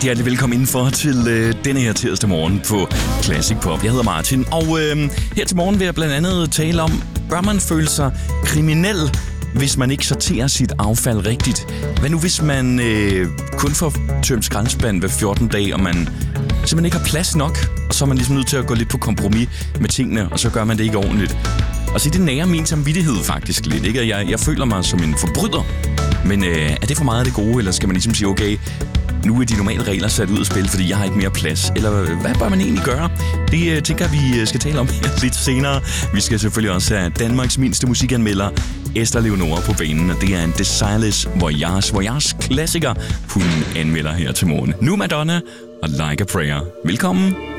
rigtig hjertelig velkommen indenfor til denne her tirsdag morgen på Classic Pop. Jeg hedder Martin, og her til morgen vil jeg blandt andet tale om, bør man føle sig kriminel, hvis man ikke sorterer sit affald rigtigt? Hvad nu, hvis man kun får tømt skraldespanden hver 14 dage, og man simpelthen ikke har plads nok, og så er man ligesom nødt til at gå lidt på kompromis med tingene, og så gør man det ikke ordentligt. Og så det nærer min samvittighed faktisk lidt, ikke? Jeg føler mig som en forbryder. Men er det for meget af det gode, eller skal man ligesom sige, okay, nu er de normale regler sat ud af spil, fordi jeg har ikke mere plads? Eller hvad bør man egentlig gøre? Det tænker vi skal tale om lidt senere. Vi skal selvfølgelig også have Danmarks mindste musikanmelder, Esther Leonora, på banen, og det er en Desireless Voyage klassiker, hun anmelder her til morgen. Nu Madonna og Like a Prayer. Velkommen.